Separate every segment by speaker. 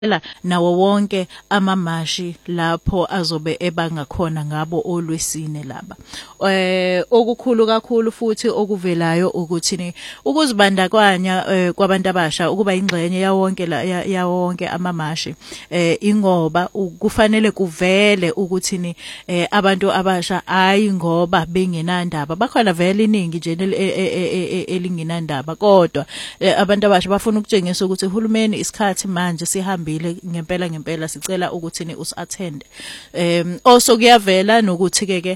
Speaker 1: nawo wonke amamashi lapho azobe ebanga khona ngabo olwesine laba okukhulu kakhulu futhi okuvelayo ukuthi ni ukuzibandakanya kwabantu abasha ukuba ingxenye yawonke amamashi ingoba kufanele kuvele ukuthi ni abantu abasha ayi ngoba bengenandaba bakhona vele iningi nje elingenandaba kodwa abantu abasha bafuna ukutshengisa ukuthi uhulumeni isikhathi manje sihambile ngempela sicela ukuthi ni usattend also kuyavela nokuthi ke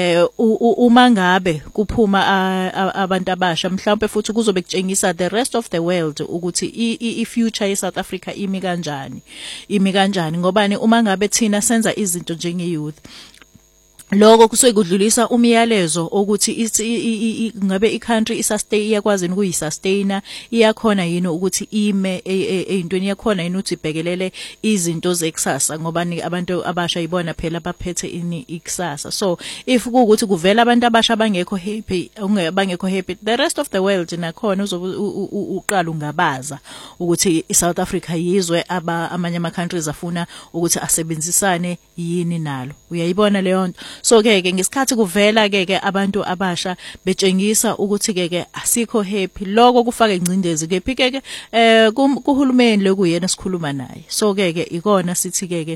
Speaker 1: uma ngabe kuphuma abantu abasha mhlawumbe futhi kuzobe kutshengisa the rest of the world ukuthi i future ye South Africa imi kanjani ngobani uma ngabe thina senza izinto njenge youth lokho kusuke kudlulisa umyalezo ukuthi ngabe i-country iyakwazi ukuyisustain iyakhona yini ukuthi ime eyintweni yakhona yini ukuthi ibhekelele izinto zekusasa ngoba abantu abasha ibona phela abaphethe ikusasa so if kuukuthi kuvela abantu abasha bangekho happy the rest of the world nakhona uqala ungabaza ukuthi iSouth Africa yizwe amanye ama countries afuna ukuthi asebenzisane yini nalo uyayibona leyo nto so ke ngesikhathi kuvela ke abantu abasha betshengisa ukuthi ke asikho happy lokho kufaka ingcindezi kephi ke kuhulumeni lokuyena sikhuluma naye so ke ikona sithi ke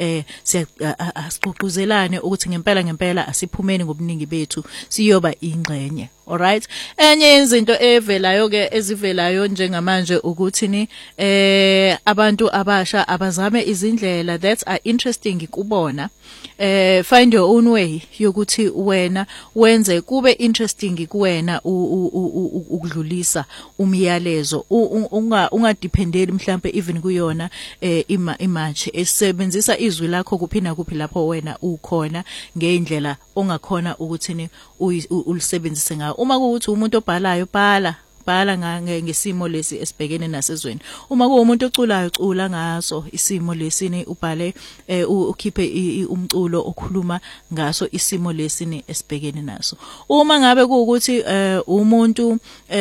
Speaker 1: siyaqhuquzelane ukuthi ngempela asiphumeni ngobuningi bethu siyoba ingxenye. Alright, enye izinto ezivelayo njengamanje ukuthi ni abantu abasha abazame izindlela that are interesting kubona find your own way yokuthi wena wenze kube interesting kuwena ukudlulisa umyalezo ungadependeli mhlambe even kuyona image esebenzisa izwi lakho kuphina kuphi lapho wena ukhona ngeindlela ongakhona ukuthi ni ulisebenzise ngayo uma kuuthi umuntu obhalayo bhala ngesimo lesi esibhekene nasezweni uma kuumuntu oculayo cula ngaso isimo lesini ubhale ukhiphe umculo okhuluma ngaso isimo lesini esibhekene naso uma ngabe kuukuthi umuntu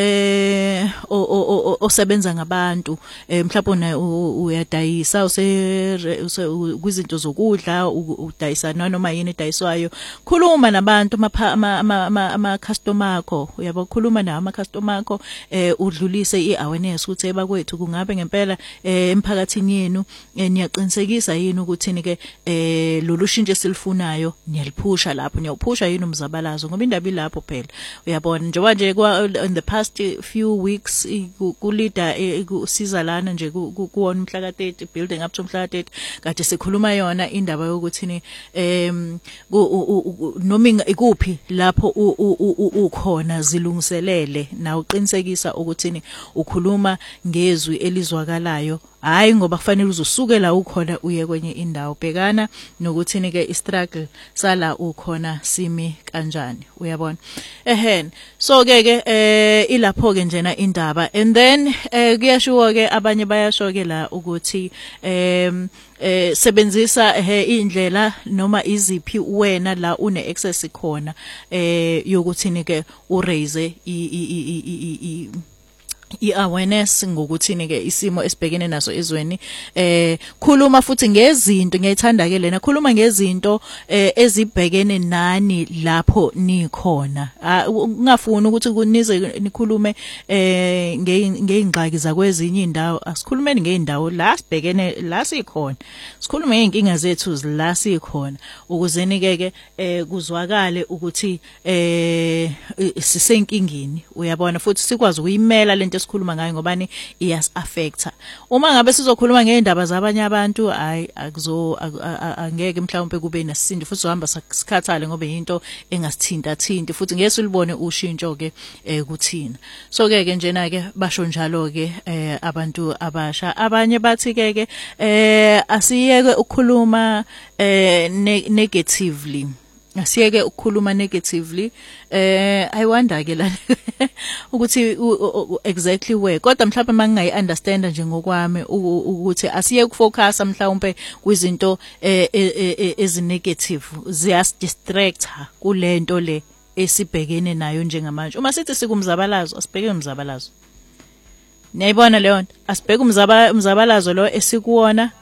Speaker 1: osebenza ngabantu mhlawumbe uyadayisa kwizinto zokudla udayisa noma yini edayiswayo khuluma nabantu ama customer akho uyabakhuluma nawo ama customer akho udlulise iawareness ukuthi ebakwethu kungabe ngempela emphakathini yenu niyaqinisekisa yini ukuthi ni ke lolu shintsho silifunayo niyaliphusha lapho niyawuphusha yini umzabalazo ngoba indaba ilapho phela uyabona njengoba nje in the past few weeks kulida kusiza lana nje kuwona umhla ka30 building up to umhla ka30 kade sikhuluma yona indaba yokuthi ni noma ikuphi lapho ukhona zilungiselele na uqiniseka ukuthi ni ukhuluma ngezwi elizwakalayo hayi ngoba kufanele uzusuke la ukhona uye kwenye indawo bhekana nokuthi ni ke istruggle sala ukhona simi kanjani uyabona so ke ilapho ke njena indaba and then kuyashiwo ke abanye bayasho ke la ukuthi sebenzisa indlela noma iziphi wena la une access khona yokuthi ni ke uraise iawareness ngokuthi ni ke isimo esibhekene naso ezweni khuluma futhi ngezinto ngiyithanda ke lena khuluma ngezinto ezibhekene nani lapho nikhona ungafuni ukuthi kunize nikhulume ngeingxaki zakwezinye indawo asikhulumeni ngeindawo la sibhekene la sikhona sikhulume ngeinkinga zethu la sikhona ukuze ni ke kuzwakale ukuthi sisenkingini uyabona futhi sikwazi ukuyimela lento sikhuluma ngayo ngobani iyas affecta uma ngabe sizokhuluma ngeindaba zabanye abantu angeke mhlawumbe kube nesisindo futhi uhamba sikhathale ngoba into engasithinta futhi ngeke silibone ushintsho ke kuthina so ke njena ke basho njalo ke abantu abasha abanye bathi ke asiyeke ukukhuluma negatively asiyeke ukukhuluma negatively I wonder ke la ukuthi exactly where kodwa mhlawumbe mangingayi understand nje ngokwami ukuthi asiye ukufocus mhlawumbe kwizinto ezinegative ziyas distract kulento le esibhekene nayo njengamanje uma sithi sikumzabalazo asibhekene umzabalazo Niyayibona leyo nto? Asibheke umzabalazo lo esikuwona